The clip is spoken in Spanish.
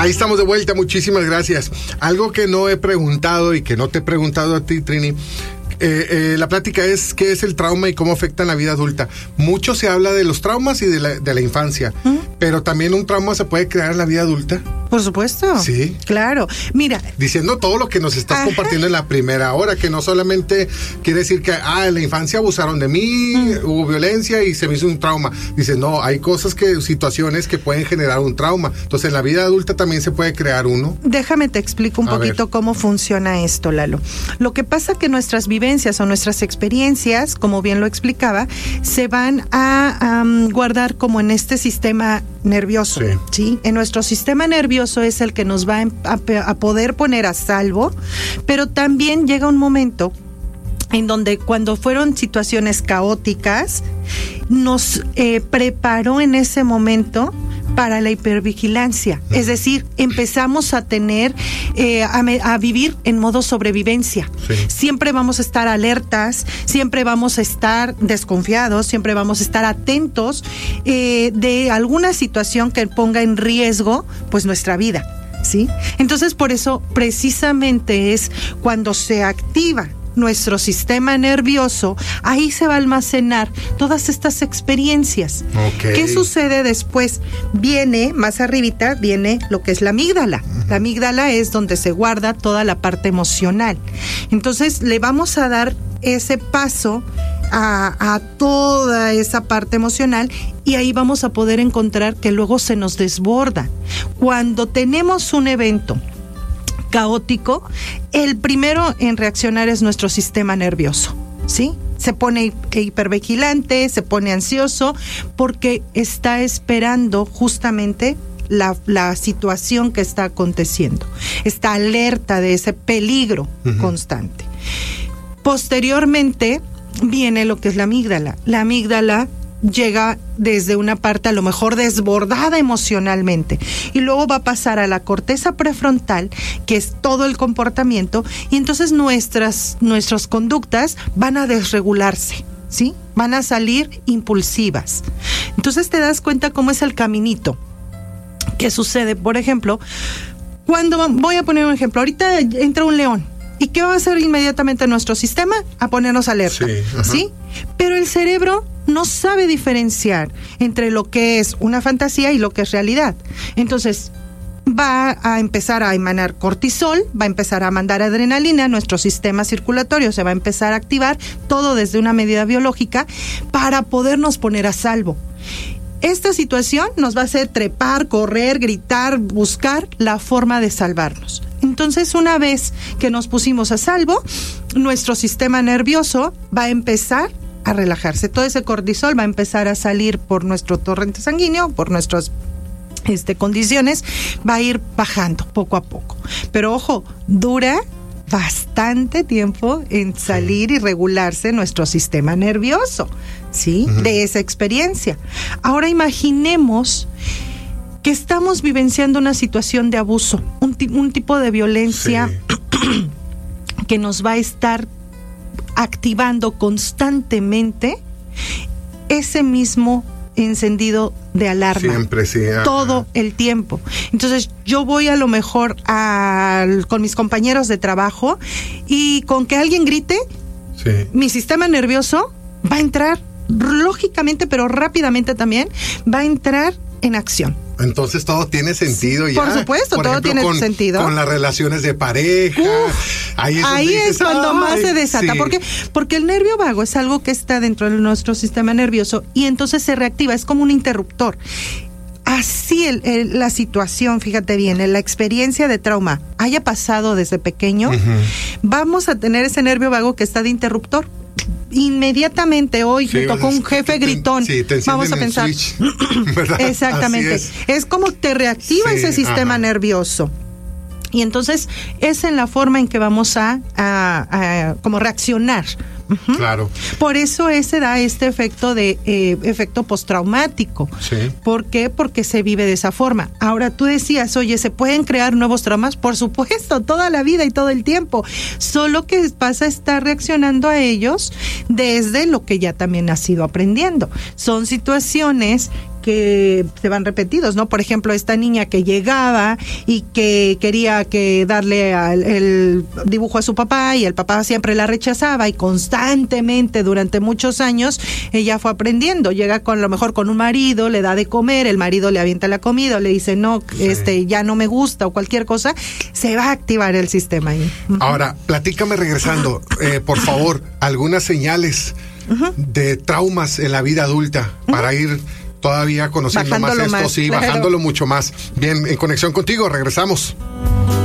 Ahí estamos de vuelta, muchísimas gracias. Algo que no he preguntado y que no te he preguntado a ti, Trini. La plática es qué es el trauma y cómo afecta en la vida adulta. Mucho se habla de los traumas y de la infancia, pero también un trauma se puede crear en la vida adulta. Por supuesto. Sí. Claro. Mira. Diciendo todo lo que nos estás compartiendo en la primera hora, que no solamente quiere decir que en la infancia abusaron de mí, hubo violencia y se me hizo un trauma. Dice, no, hay situaciones que pueden generar un trauma. Entonces, en la vida adulta también se puede crear uno. Déjame te explico un poquito cómo funciona esto, Lalo. Lo que pasa que nuestras vivencias o nuestras experiencias, como bien lo explicaba, se van a guardar como en este sistema nervioso. ¿Sí? En nuestro sistema nervioso es el que nos va a poder poner a salvo, pero también llega un momento en donde cuando fueron situaciones caóticas, nos preparó en ese momento para la hipervigilancia. Es decir, empezamos a tener, a vivir en modo sobrevivencia. Sí. Siempre vamos a estar alertas, siempre vamos a estar desconfiados, siempre vamos a estar atentos de alguna situación que ponga en riesgo, pues, nuestra vida, ¿sí? Entonces, por eso, precisamente es cuando se activa nuestro sistema nervioso, ahí se va a almacenar todas estas experiencias. Okay. ¿Qué sucede después? Viene, más arribita, viene lo que es la amígdala. La amígdala es donde se guarda toda la parte emocional. Entonces, le vamos a dar ese paso a toda esa parte emocional y ahí vamos a poder encontrar que luego se nos desborda. Cuando tenemos un evento caótico, el primero en reaccionar es nuestro sistema nervioso, ¿sí? Se pone hipervigilante, se pone ansioso, porque está esperando justamente la situación que está aconteciendo. Está alerta de ese peligro constante. Posteriormente viene lo que es la amígdala. La amígdala llega desde una parte a lo mejor desbordada emocionalmente y luego va a pasar a la corteza prefrontal, que es todo el comportamiento, y entonces nuestras conductas van a desregularse, ¿sí? Van a salir impulsivas. Entonces te das cuenta cómo es el caminito. ¿Qué sucede? Por ejemplo, voy a poner un ejemplo, ahorita entra un león. ¿Y qué va a hacer inmediatamente nuestro sistema? A ponernos alerta, ¿sí? Pero el cerebro no sabe diferenciar entre lo que es una fantasía y lo que es realidad. Entonces, va a empezar a emanar cortisol, va a empezar a mandar adrenalina, nuestro sistema circulatorio se va a empezar a activar, todo desde una medida biológica, para podernos poner a salvo. Esta situación nos va a hacer trepar, correr, gritar, buscar la forma de salvarnos. Entonces, una vez que nos pusimos a salvo, nuestro sistema nervioso va a empezar a relajarse. Todo ese cortisol va a empezar a salir por nuestro torrente sanguíneo, por nuestras condiciones, va a ir bajando poco a poco. Pero ojo, dura bastante tiempo en salir y regularse nuestro sistema nervioso, ¿sí? De esa experiencia. Ahora imaginemos que estamos vivenciando una situación de abuso, un tipo de violencia que nos va a estar activando constantemente ese mismo encendido de alarma. Siempre, sí. Todo el tiempo. Entonces, yo voy a lo mejor con mis compañeros de trabajo y con que alguien grite, mi sistema nervioso va a entrar, lógicamente, pero rápidamente también, va a entrar en acción. Entonces todo tiene sentido ya. Por supuesto, todo tiene sentido. Con las relaciones de pareja. Ahí es cuando más se desata. ¿Por qué? Porque el nervio vago es algo que está dentro de nuestro sistema nervioso y entonces se reactiva, es como un interruptor. Así la situación, fíjate bien, la experiencia de trauma haya pasado desde pequeño, vamos a tener ese nervio vago que está de interruptor. Inmediatamente hoy me tocó un jefe gritón, vamos a pensar exactamente, es como te reactiva ese sistema nervioso y entonces es en la forma en que vamos a como reaccionar. Claro. Por eso se da este efecto de efecto postraumático. ¿Por qué? Porque se vive de esa forma. Ahora tú decías, oye, ¿se pueden crear nuevos traumas? Por supuesto, toda la vida y todo el tiempo. Solo que pasa a estar reaccionando a ellos desde lo que ya también has ido aprendiendo. Son situaciones que se van repetidos, ¿no? Por ejemplo, esta niña que llegaba y que quería que darle el dibujo a su papá y el papá siempre la rechazaba y constantemente durante muchos años ella fue aprendiendo. Llega con lo mejor con un marido, le da de comer, el marido le avienta la comida, le dice no, ya no me gusta o cualquier cosa, se va a activar el sistema ahí. Ahora, platícame regresando, por favor, algunas señales de traumas en la vida adulta para ir todavía conociendo Bajándolo más esto, más, sí, claro. bajándolo mucho más. Bien, en conexión contigo, regresamos.